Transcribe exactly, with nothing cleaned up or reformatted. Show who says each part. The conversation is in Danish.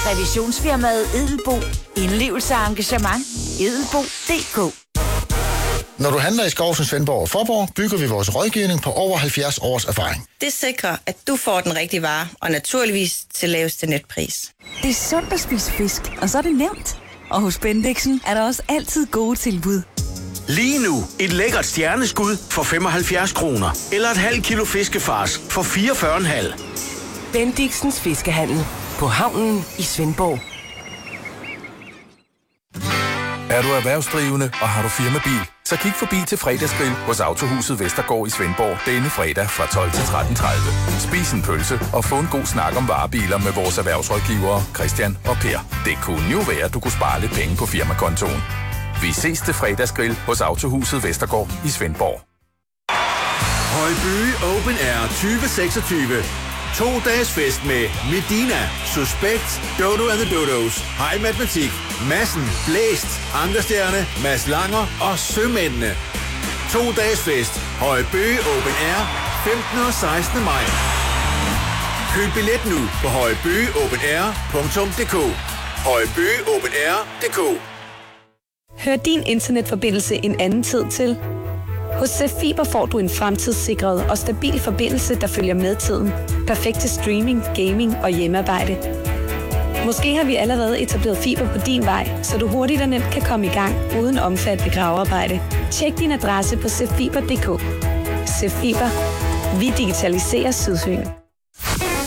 Speaker 1: Revisionsfirmaet Edelbo. Indlevelse og engagement. edelbo punktum d k.
Speaker 2: Når du handler i Skovsen, Svendborg og Fåborg, bygger vi vores rådgivning på over halvfjerds års erfaring.
Speaker 3: Det sikrer, at du får den rigtige vare, og naturligvis til laveste netpris.
Speaker 4: Det er sundt at spise fisk, og så er det nemt. Og hos Bendixen er der også altid gode tilbud.
Speaker 5: Lige nu et lækkert stjerneskud for femoghalvfjerds kroner. Eller et halvt kilo fiskefars for fireogfyrre komma fem.
Speaker 6: Bendixens Fiskehandel på havnen i Svendborg.
Speaker 7: Er du erhvervsdrivende, og har du firmabil, så kig forbi til fredagsgrill hos Autohuset Vestergaard i Svendborg denne fredag fra tolv til tretten tredive. Spis en pølse og få en god snak om varebiler med vores erhvervsrådgivere Christian og Per. Det kunne jo være, at du kunne spare lidt penge på firmakontoen. Vi ses til fredagsgrill hos Autohuset Vestergaard i Svendborg.
Speaker 8: Højby Open Air tyve seksogtyve. To dages fest med Medina, Suspekt, Dodo and the Dodos, High Matematik, Madsen, Blæst, Ankerstjerne, Mads Langer og Sømændene. To dages fest. Højby Open Air femtende og sekstende maj. Køb billet nu på højbyopenair punktum d k. højbyopenair punktum d k.
Speaker 9: Hør din internetforbindelse en anden tid til. Hos Zepfiber får du en fremtidssikret og stabil forbindelse, der følger med tiden. Perfekt til streaming, gaming og hjemmearbejde. Måske har vi allerede etableret fiber på din vej, så du hurtigt og nemt kan komme i gang uden omfattende gravearbejde. Tjek din adresse på zepfiber punktum d k. Zepfiber. Vi digitaliserer Sydsyn.